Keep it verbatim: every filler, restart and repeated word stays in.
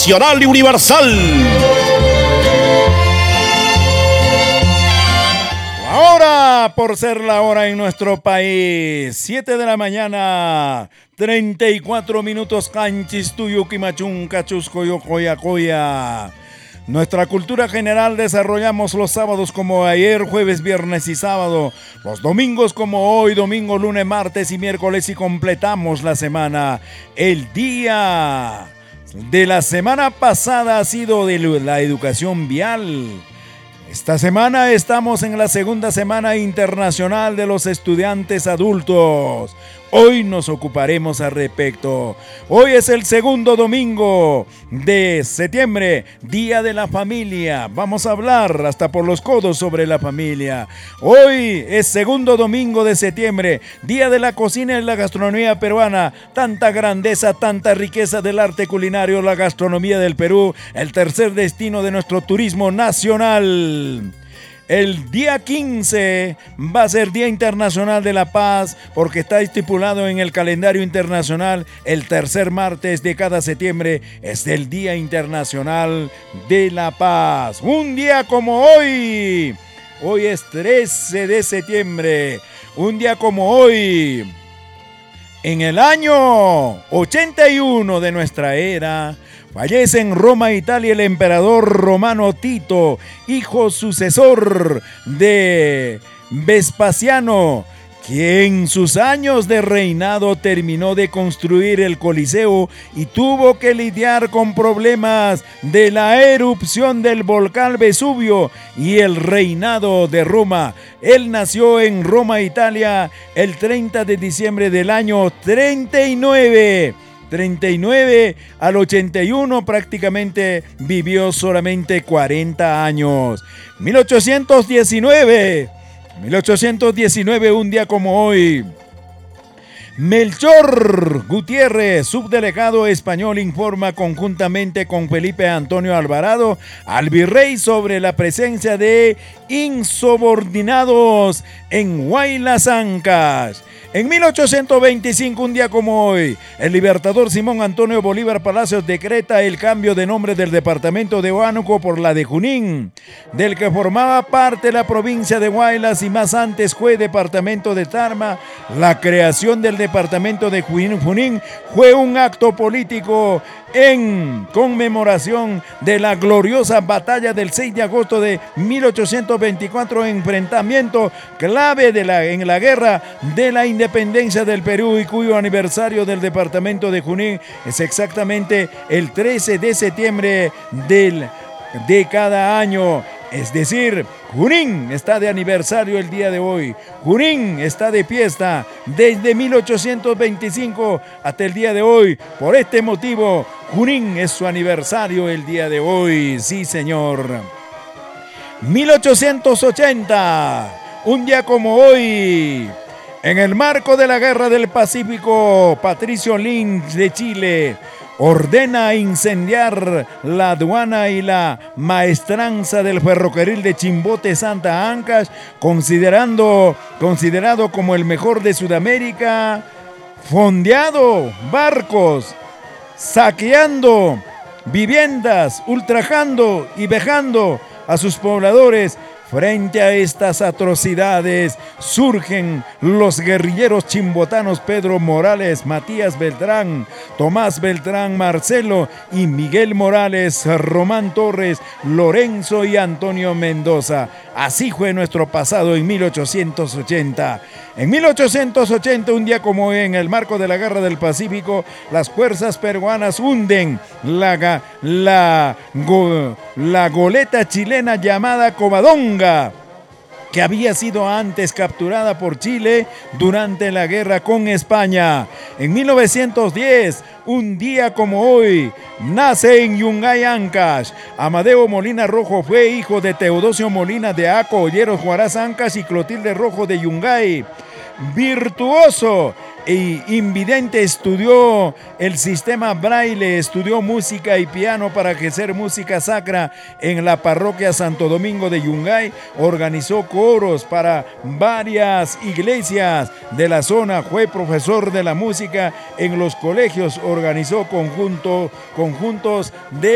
nacional y universal. Ahora, por ser la hora en nuestro país, siete de la mañana, treinta y cuatro minutos, canchis tuyuki machun cachusco yocoyacoya. Nuestra cultura general desarrollamos los sábados como ayer, jueves, viernes y sábado. Los domingos como hoy, domingo, lunes, martes y miércoles, y completamos la semana. El día de la semana pasada ha sido de la educación vial. Esta semana estamos en la segunda semana internacional de los estudiantes adultos. Hoy nos ocuparemos al respecto. Hoy es el segundo domingo de septiembre, Día de la Familia. Vamos a hablar hasta por los codos sobre la familia. Hoy es segundo domingo de septiembre, Día de la Cocina y la Gastronomía Peruana. Tanta grandeza, tanta riqueza del arte culinario, la gastronomía del Perú, el tercer destino de nuestro turismo nacional. El día quince va a ser Día Internacional de la Paz, porque está estipulado en el calendario internacional. El tercer martes de cada septiembre es el Día Internacional de la Paz. Un día como hoy, hoy es trece de septiembre, un día como hoy, en el año ochenta y uno de nuestra era, fallece en Roma, Italia, el emperador romano Tito, hijo sucesor de Vespasiano, quien en sus años de reinado terminó de construir el Coliseo y tuvo que lidiar con problemas de la erupción del volcán Vesubio y el reinado de Roma. Él nació en Roma, Italia, el treinta de diciembre del año treinta y nueve. treinta y nueve al ochenta y uno, prácticamente vivió solamente cuarenta años. mil ochocientos diecinueve, mil ochocientos diecinueve, un día como hoy, Melchor Gutiérrez, subdelegado español, informa conjuntamente con Felipe Antonio Alvarado al virrey sobre la presencia de insubordinados en Huaylas Ancash. En mil ochocientos veinticinco, un día como hoy, el libertador Simón Antonio Bolívar Palacios decreta el cambio de nombre del departamento de Huánuco por la de Junín, del que formaba parte la provincia de Huaylas y más antes fue departamento de Tarma. La creación del departamento de Junín fue un acto político en conmemoración de la gloriosa batalla del seis de agosto de mil ochocientos veinticuatro, enfrentamiento clave de la, en la guerra de la independencia del Perú, y cuyo aniversario del departamento de Junín es exactamente el trece de septiembre del, de cada año. Es decir, Junín está de aniversario el día de hoy. Junín está de fiesta desde mil ochocientos veinticinco hasta el día de hoy. Por este motivo, Junín es su aniversario el día de hoy. Sí, señor. mil ochocientos ochenta, un día como hoy, en el marco de la Guerra del Pacífico, Patricio Lynch de Chile ordena incendiar la aduana y la maestranza del ferrocarril de Chimbote Santa Ancash, considerando, considerado como el mejor de Sudamérica, fondeado barcos, saqueando viviendas, ultrajando y vejando a sus pobladores. Frente a estas atrocidades surgen los guerrilleros chimbotanos Pedro Morales, Matías Beltrán, Tomás Beltrán, Marcelo y Miguel Morales, Román Torres, Lorenzo y Antonio Mendoza. Así fue nuestro pasado en mil ochocientos ochenta. En mil ochocientos ochenta, un día como hoy, en el marco de la Guerra del Pacífico, las fuerzas peruanas hunden la, la, go, la goleta chilena llamada Covadonga, que había sido antes capturada por Chile durante la guerra con España. En mil novecientos diez, un día como hoy, nace en Yungay, Ancash, Amadeo Molina Rojo. Fue hijo de Teodosio Molina de Aco, Olleros, Huaraz, Ancash, y Clotilde Rojo de Yungay. Virtuoso e invidente, estudió el sistema Braille, estudió música y piano para ejercer música sacra en la parroquia Santo Domingo de Yungay. Organizó coros para varias iglesias de la zona. Fue profesor de la música en los colegios. Organizó conjunto, conjuntos de